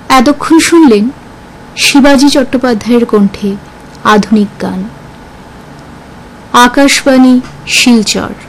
এতক্ষণ শুনলেন শিবাজি চট্টোপাধ্যায়ের কণ্ঠে আধুনিক গান। আকাশবাণী শিলচর।